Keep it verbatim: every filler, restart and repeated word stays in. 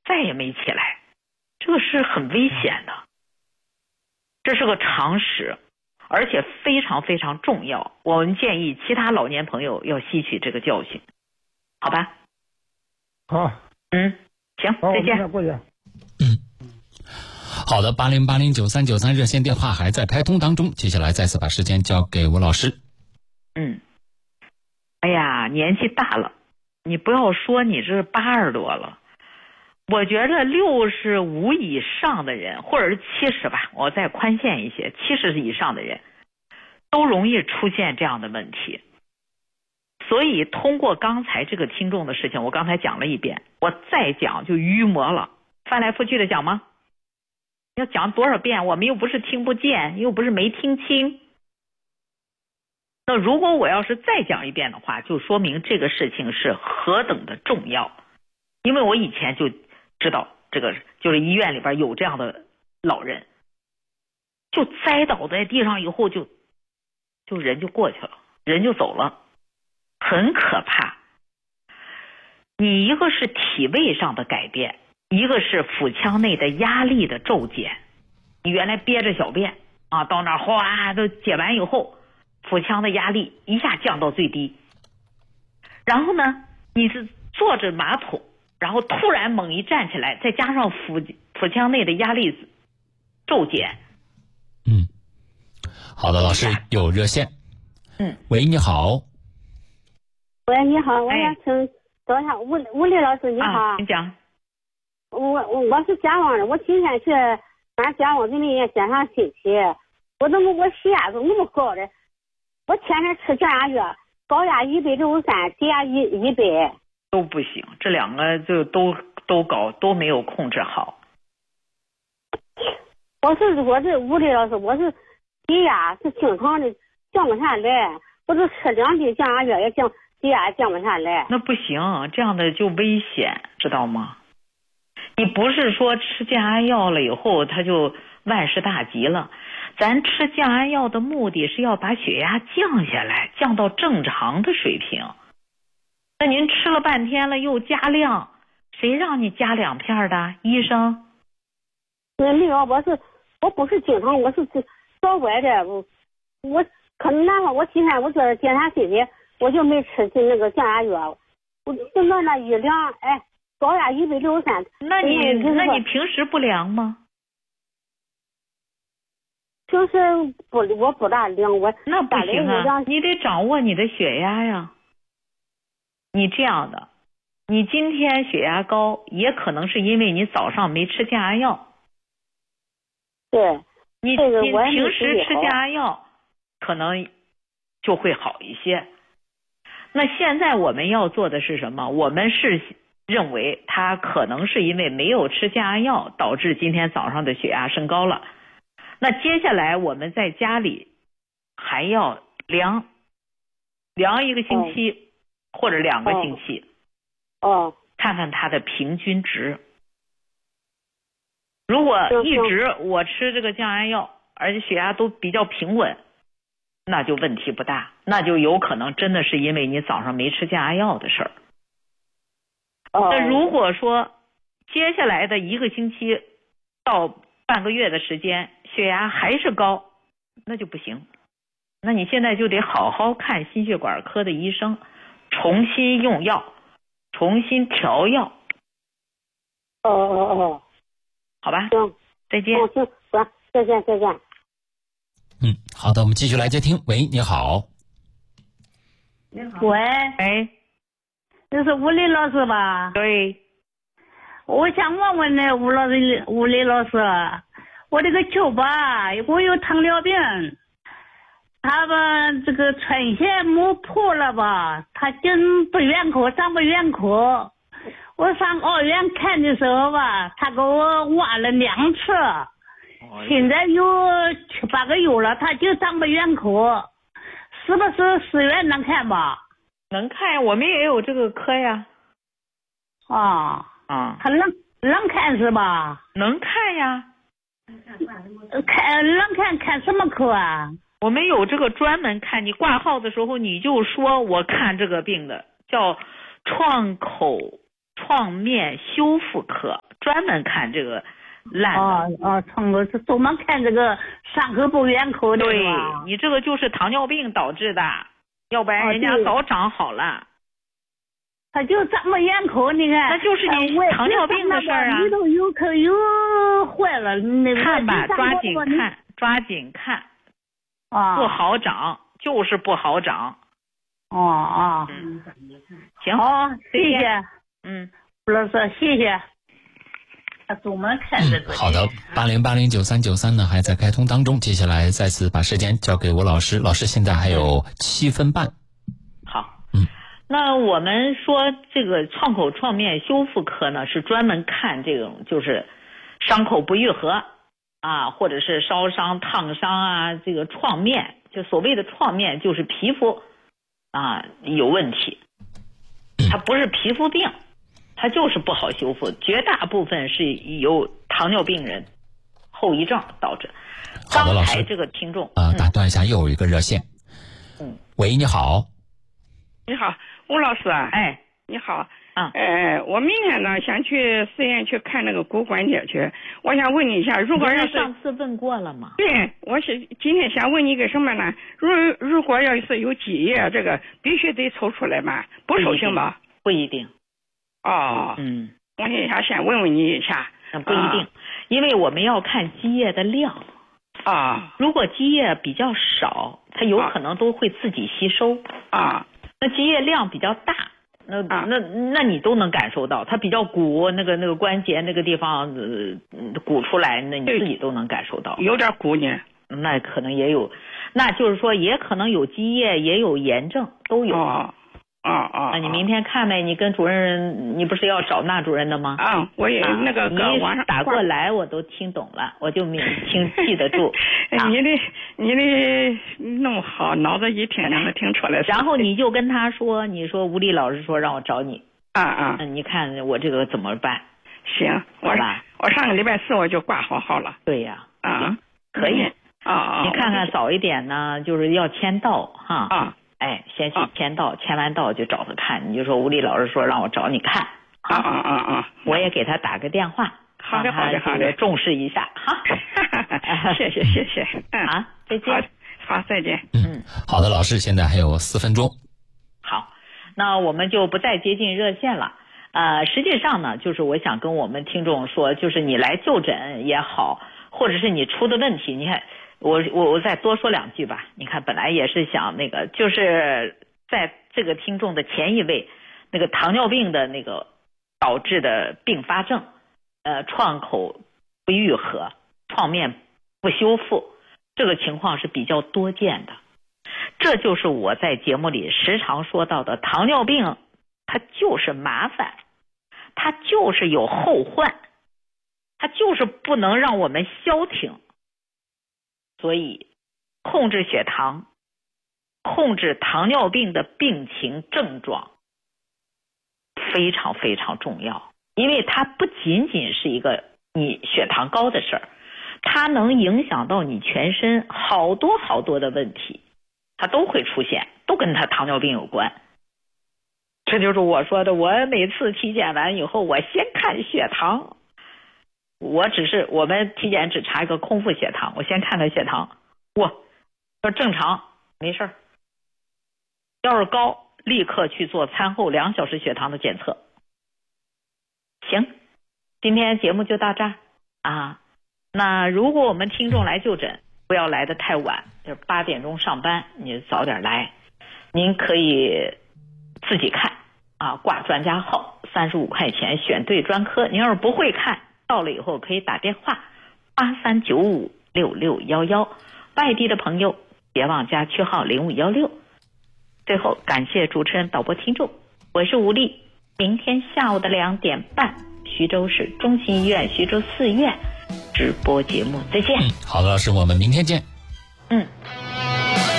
再也没起来，这个是很危险的，这是个常识，而且非常非常重要。我们建议其他老年朋友要吸取这个教训，好吧？ 好， 嗯，行， 好， 再见。 嗯，好的，八零八零九三九三热线电话还在开通当中，接下来再次把时间交给吴老师。 嗯，哎呀，年纪大了，你不要说你这八十多了，我觉得六十五以上的人，或者是七十吧，我再宽限一些，七十以上的人都容易出现这样的问题。所以通过刚才这个听众的事情，我刚才讲了一遍，我再讲就淤膜了，翻来覆去的讲吗？要讲多少遍？我们又不是听不见，又不是没听清。那如果我要是再讲一遍的话，就说明这个事情是何等的重要。因为我以前就知道这个，就是医院里边有这样的老人，就栽倒在地上以后就就人就过去了，人就走了，很可怕。你一个是体位上的改变，一个是腹腔内的压力的骤减。你原来憋着小便啊，到那儿哗都解完以后，腹腔的压力一下降到最低。然后呢，你是坐着马桶，然后突然猛一站起来，再加上腹腹腔内的压力骤减。 嗯，好的，老师有热线。 嗯， 喂，你好。 喂，你好，我想请等一下，吴吴丽老师你好。 啊，你讲。 我我我是健忘的，我今天去俺健忘给你也检查身体，我怎么我血压怎么那么高的？我天天吃降压药，高压一百六十三，低压一一百。 都不行，这两个就都都高，都没有控制好。 我是我是吴丽老师，我是低压是经常的降不下来，我就吃两滴降压药也降低压降不下来。 那不行，这样的就危险，知道吗？你不是说吃降压药了以后它就万事大吉了，咱吃降压药的目的是要把血压降下来，降到正常的水平。那您吃了半天了又加量，谁让你加两片的？医生？ 那没有，我是我不是经常，我是稍微的，我我可能哪怕我今天我这检查身体，我就没吃进那个降压药，我就那那一量，哎。高压一百六十三， 那你那你平时不量吗？ 平时不，我不大量，我那不行啊，你得掌握你的血压呀。你这样的，你今天血压高，也可能是因为你早上没吃降压药。 对， 你这个你平时吃降压药，可能就会好一些。那现在我们要做的是什么？我们是认为他可能是因为没有吃降压药导致今天早上的血压升高了。那接下来我们在家里还要量量一个星期、哦、或者两个星期哦， 看看他的平均值。如果一直我吃这个降压药而且血压都比较平稳，那就问题不大，那就有可能真的是因为你早上没吃降压药的事儿。那如果说接下来的一个星期到半个月的时间血压还是高，那就不行，那你现在就得好好看心血管科的医生，重新用药，重新调药。 哦哦哦， 好吧， 行， 再见。 哦，行，行，再见再见。 嗯，好的，我们继续来接听。喂，你好。 你好。喂。 哎。 这是吴丽老师吧？ 对。 我想问问呢，吴老师，吴丽老师，我这个舅爸，我有糖尿病，他吧这个春线没破了吧，他进不愿科，上不愿科。我上二院看的时候吧，他给我挖了两次，现在有七八个月了，他就上不愿科，是不是四院能看吧？ 能看呀，我们也有这个科呀。 啊啊， 他能能看是吧？ 能看呀。 看能看看什么科啊？ 我们有这个专门看，你挂号的时候你就说我看这个病的，叫创口创面修复科，专专门看这个烂的。 哦哦，窗口是专门看这个伤口不圆口的。 对，你这个就是糖尿病导致的，要不然人家早长好了。 他就这么圆口，你看， 那就是你糖尿病的事儿啊。 里头有可有坏了，那个看吧，抓紧看，抓紧看。 啊， 不好长，就是不好长。 哦哦， 嗯，行， 好，谢谢， 嗯， 吴老师，谢谢。他专门看这个。 嗯、好的，八零八零九三九三呢还在开通当中，接下来再次把时间交给吴老师，老师现在还有七分半。 好。 嗯。 那我们说这个创口创面修复科呢，是专门看这种就是伤口不愈合啊，或者是烧伤、烫伤啊，这个创面，就所谓的创面就是皮肤啊有问题，它不是皮肤病，它就是不好修复，绝大部分是由糖尿病人后遗症导致。 好的，老师。 刚才这个听众啊、呃，打断一下，又有一个热线。 嗯， 喂，你好。 你好，吴老师啊。 哎， 你好。 啊。 呃，我明天呢想去四院去看那个骨关节去，我想问你一下，如果要是上次问过了吗？ 对，我是今天想问你个什么呢？如如果要是有积液，这个必须得抽出来嘛，不抽行吧？ 不一定。 哦。 嗯。 我想先问问你一下。 那不一定，啊、因为我们要看积液的量。 啊。 如果积液比较少，它有可能都会自己吸收。 啊。 那积液量比较大，那、啊、那那你都能感受到，它比较鼓，那个那个关节那个地方呃鼓出来，那你自己都能感受到。 有点鼓呢。 那可能也有，那就是说也可能有积液，也有炎症，都有。 哦。啊啊！ 那你明天看呗，你跟主任，你不是要找那主任的吗？ 啊，我也那个你打过来，我都听懂了，我就明听记得住。 啊、你的你的弄好，脑子一听能听出来。 然后你就跟他说，你说吴丽老师说让我找你。 啊啊！ 嗯，你看我这个怎么办？ 行，我我上个礼拜四我就挂好好了。 对呀。 啊， 可以。 啊啊！ 你看看早一点呢，就是要签到哈。 啊。 哎，先去签到，签完到就找他看，你就说吴丽老师说让我找你看， 啊啊啊啊！ 我也给他打个电话， 好的好的好的， 重视一下哈。 谢谢谢谢， 嗯啊，再见， 好再见。 嗯，好的，老师，现在还有四分钟。 好，那我们就不再接近热线了。呃，实际上呢，就是我想跟我们听众说，就是你来就诊也好，或者是你出的问题，你看。我我我再多说两句吧。你看，本来也是想那个，就是在这个听众的前一位，那个糖尿病的那个导致的并发症，呃，创口不愈合，创面不修复，这个情况是比较多见的。这就是我在节目里时常说到的，糖尿病它就是麻烦，它就是有后患，它就是不能让我们消停。所以控制血糖，控制糖尿病的病情症状非常非常重要，因为它不仅仅是一个你血糖高的事儿，它能影响到你全身好多好多的问题，它都会出现，都跟它糖尿病有关。这就是我说的，我每次体检完以后，我先看血糖。我只是我们体检只查一个空腹血糖，我先看看血糖，哇，要正常没事儿，要是高立刻去做餐后两小时血糖的检测。行，今天节目就到这儿啊。那如果我们听众来就诊，不要来得太晚，就是八点钟上班，你早点来。您可以自己看啊，挂专家号，三十五块钱，选对专科。您要是不会看，到了以后可以打电话八三九五六六幺幺，外地的朋友别忘加区号零五幺六。最后感谢主持人、导播、听众，我是吴丽。明天下午的两点半，徐州市中心医院徐州四院直播节目，再见。 嗯，好的，老师，我们明天见。 嗯。